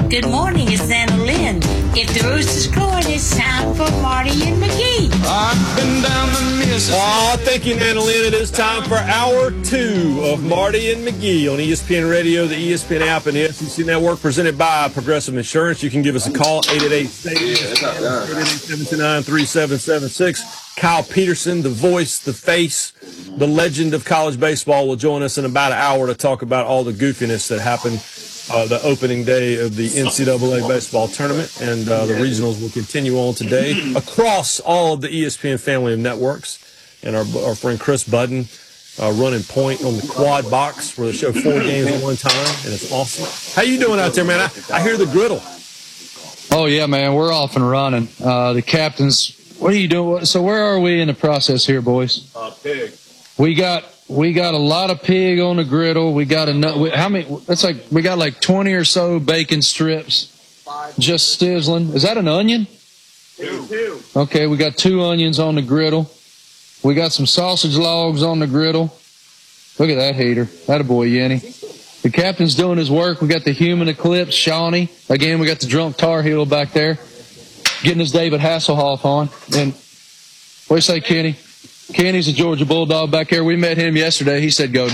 Good morning, it's Anna Lynn. If the rooster's crowing, it's time for Marty and McGee. I've been down the Mississippi. Oh, thank you, Anna Lynn. It is time for Hour 2 of Marty and McGee on ESPN Radio, the ESPN app, and the SEC Network, presented by Progressive Insurance. You can give us a call, 888-729-3776. Kyle Peterson, the voice, the face, the legend of college baseball, will join us in about an hour to talk about all the goofiness that happened the opening day of the NCAA baseball tournament, and the regionals will continue on today across all of the ESPN family of networks. And our friend Chris Budden running point on the quad box, where they show 4 games at one time, and it's awesome. How you doing out there, man? I hear the griddle. Oh, yeah, man, we're off and running. The captains, what are you doing? So where are we in the process here, boys? Pig. We got a lot of pig on the griddle. We got how many? That's like we got like 20 or so bacon strips, just sizzling. Is that an onion? 2. Okay, we got 2 onions on the griddle. We got some sausage logs on the griddle. Look at that heater. That a boy, Yenny. The captain's doing his work. We got the human eclipse, Shawnee. Again, we got the drunk Tar Heel back there, getting his David Hasselhoff on. And what do you say, Kenny? Kenny's a Georgia Bulldog back here. We met him yesterday. He said, go